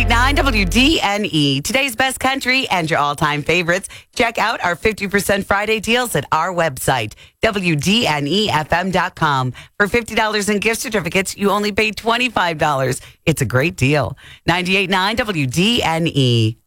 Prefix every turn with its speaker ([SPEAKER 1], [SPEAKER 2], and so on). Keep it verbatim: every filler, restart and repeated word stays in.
[SPEAKER 1] nine W D N E, today's best country and your all-time favorites. Check out our fifty percent Friday deals at our website, W D N E F M dot com. For fifty dollars in gift certificates, you only pay twenty-five dollars. It's a great deal. ninety-eight point nine W D N E.